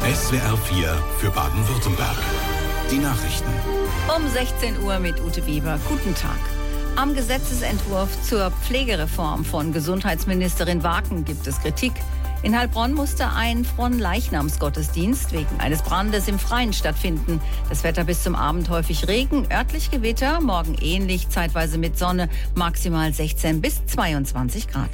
SWR 4 für Baden-Württemberg. Die Nachrichten. Um 16 Uhr mit Ute Weber. Guten Tag. Am Gesetzesentwurf zur Pflegereform von Gesundheitsministerin Waken gibt es Kritik. In Heilbronn musste ein Fronleichnamsgottesdienst wegen eines Brandes im Freien stattfinden. Das Wetter bis zum Abend häufig Regen, örtlich Gewitter, morgen ähnlich, zeitweise mit Sonne, maximal 16 bis 22 Grad.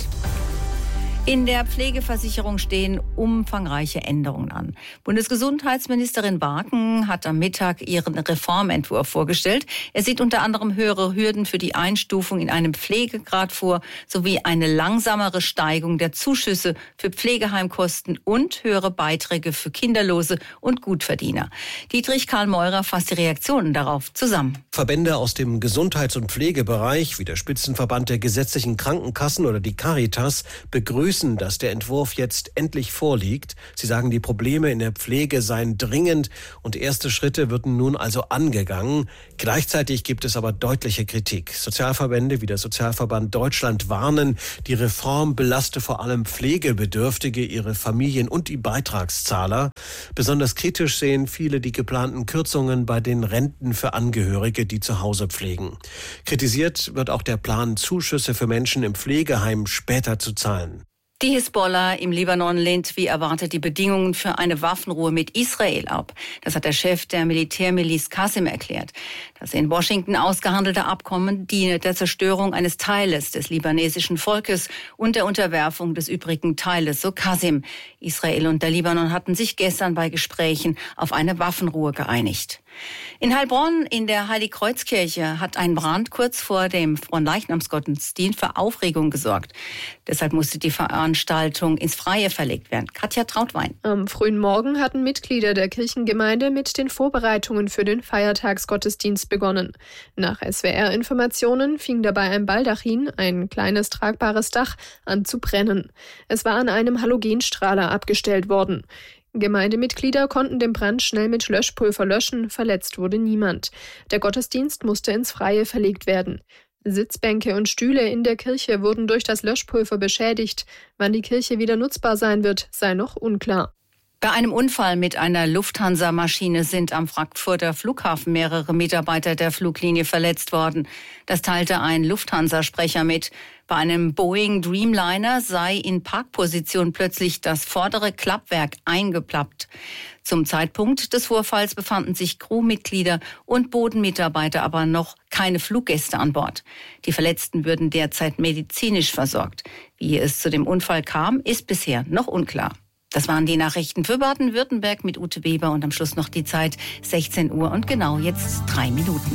In der Pflegeversicherung stehen umfangreiche Änderungen an. Bundesgesundheitsministerin Waken hat am Mittag ihren Reformentwurf vorgestellt. Er sieht unter anderem höhere Hürden für die Einstufung in einem Pflegegrad vor, sowie eine langsamere Steigung der Zuschüsse für Pflegeheimkosten und höhere Beiträge für Kinderlose und Gutverdiener. Dietrich Karl Meurer fasst die Reaktionen darauf zusammen. Verbände aus dem Gesundheits- und Pflegebereich, wie der Spitzenverband der gesetzlichen Krankenkassen oder die Caritas, begrüßen, dass der Entwurf jetzt endlich vorliegt. Sie sagen, die Probleme in der Pflege seien dringend und erste Schritte würden nun also angegangen. Gleichzeitig gibt es aber deutliche Kritik. Sozialverbände wie der Sozialverband Deutschland warnen, die Reform belaste vor allem Pflegebedürftige, ihre Familien und die Beitragszahler. Besonders kritisch sehen viele die geplanten Kürzungen bei den Renten für Angehörige, die zu Hause pflegen. Kritisiert wird auch der Plan, Zuschüsse für Menschen im Pflegeheim später zu zahlen. Die Hisbollah im Libanon lehnt wie erwartet die Bedingungen für eine Waffenruhe mit Israel ab. Das hat der Chef der Militärmiliz Qasim erklärt. Das in Washington ausgehandelte Abkommen diene der Zerstörung eines Teiles des libanesischen Volkes und der Unterwerfung des übrigen Teiles, so Qasim. Israel und der Libanon hatten sich gestern bei Gesprächen auf eine Waffenruhe geeinigt. In Heilbronn in der Heiligkreuzkirche hat ein Brand kurz vor dem Fronleichnamsgottesdienst für Aufregung gesorgt. Deshalb musste die Veranstaltung ins Freie verlegt werden. Katja Trautwein. Am frühen Morgen hatten Mitglieder der Kirchengemeinde mit den Vorbereitungen für den Feiertagsgottesdienst begonnen. Nach SWR-Informationen fing dabei ein Baldachin, ein kleines tragbares Dach, an zu brennen. Es war an einem Halogenstrahler abgestellt worden. Gemeindemitglieder konnten den Brand schnell mit Löschpulver löschen, verletzt wurde niemand. Der Gottesdienst musste ins Freie verlegt werden. Sitzbänke und Stühle in der Kirche wurden durch das Löschpulver beschädigt. Wann die Kirche wieder nutzbar sein wird, sei noch unklar. Bei einem Unfall mit einer Lufthansa-Maschine sind am Frankfurter Flughafen mehrere Mitarbeiter der Fluglinie verletzt worden. Das teilte ein Lufthansa-Sprecher mit. Bei einem Boeing Dreamliner sei in Parkposition plötzlich das vordere Klappwerk eingeplappt. Zum Zeitpunkt des Vorfalls befanden sich Crewmitglieder und Bodenmitarbeiter, aber noch keine Fluggäste an Bord. Die Verletzten würden derzeit medizinisch versorgt. Wie es zu dem Unfall kam, ist bisher noch unklar. Das waren die Nachrichten für Baden-Württemberg mit Ute Weber und am Schluss noch die Zeit 16 Uhr und genau jetzt 3 Minuten.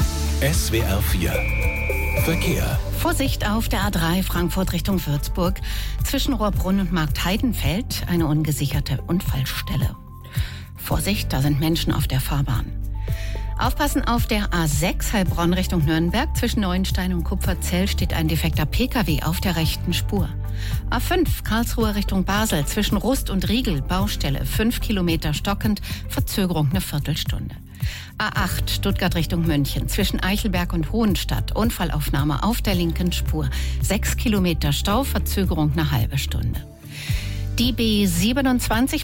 SWR 4 Verkehr. Vorsicht auf der A3 Frankfurt Richtung Würzburg. Zwischen Rohrbrunn und Marktheidenfeld eine ungesicherte Unfallstelle. Vorsicht, da sind Menschen auf der Fahrbahn. Aufpassen auf der A6 Heilbronn Richtung Nürnberg. Zwischen Neuenstein und Kupferzell steht ein defekter Pkw auf der rechten Spur. A5 Karlsruhe Richtung Basel. Zwischen Rust und Riegel Baustelle. 5 Kilometer stockend. Verzögerung eine Viertelstunde. A8 Stuttgart Richtung München. Zwischen Eichelberg und Hohenstadt. Unfallaufnahme auf der linken Spur. 6 Kilometer Stau. Verzögerung eine halbe Stunde. Die B27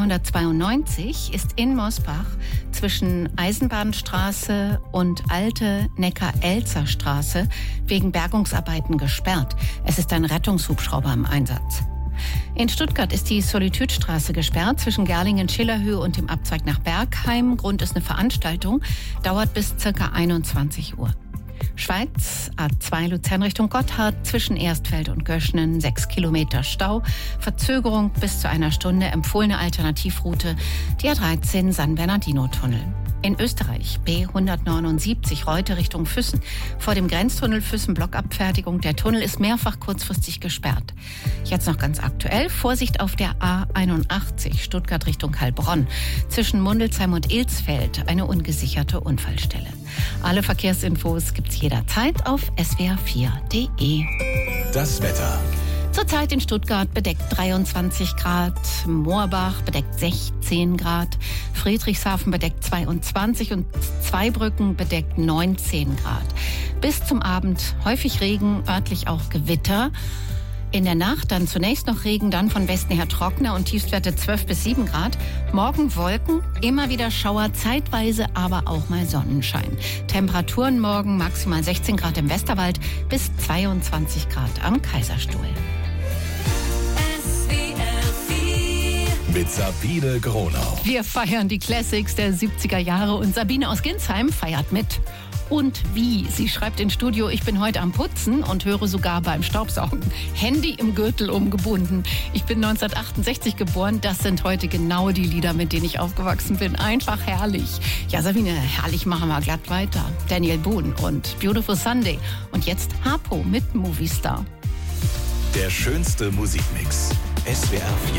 B292 ist in Mosbach zwischen Eisenbahnstraße und Alte Neckar-Elzer Straße wegen Bergungsarbeiten gesperrt. Es ist ein Rettungshubschrauber im Einsatz. In Stuttgart ist die Solitudstraße gesperrt zwischen Gerlingen-Schillerhöhe und dem Abzweig nach Bergheim. Grund ist eine Veranstaltung, dauert bis ca. 21 Uhr. Schweiz, A2 Luzern Richtung Gotthard, zwischen Erstfeld und Göschnen, 6 Kilometer Stau, Verzögerung bis zu einer Stunde, empfohlene Alternativroute, die A13 San Bernardino-Tunnel. In Österreich, B179 Reute Richtung Füssen. Vor dem Grenztunnel Füssen Blockabfertigung. Der Tunnel ist mehrfach kurzfristig gesperrt. Jetzt noch ganz aktuell. Vorsicht auf der A81 Stuttgart Richtung Heilbronn. Zwischen Mundelsheim und Ilsfeld eine ungesicherte Unfallstelle. Alle Verkehrsinfos gibt's jederzeit auf swr4.de. Das Wetter. Zurzeit in Stuttgart bedeckt 23 Grad, Moorbach bedeckt 16 Grad, Friedrichshafen bedeckt 22 und Zweibrücken bedeckt 19 Grad. Bis zum Abend häufig Regen, örtlich auch Gewitter. In der Nacht dann zunächst noch Regen, dann von Westen her trockener und Tiefstwerte 12 bis 7 Grad. Morgen Wolken, immer wieder Schauer, zeitweise aber auch mal Sonnenschein. Temperaturen morgen maximal 16 Grad im Westerwald bis 22 Grad am Kaiserstuhl. Mit Sabine Gronau. Wir feiern die Classics der 70er Jahre und Sabine aus Ginsheim feiert mit. Und wie? Sie schreibt ins Studio, ich bin heute am Putzen und höre sogar beim Staubsaugen. Handy im Gürtel umgebunden. Ich bin 1968 geboren. Das sind heute genau die Lieder, mit denen ich aufgewachsen bin. Einfach herrlich. Ja, Sabine, herrlich machen wir glatt weiter. Daniel Boone und Beautiful Sunday. Und jetzt Harpo mit Movie Star. Der schönste Musikmix. SWR 4.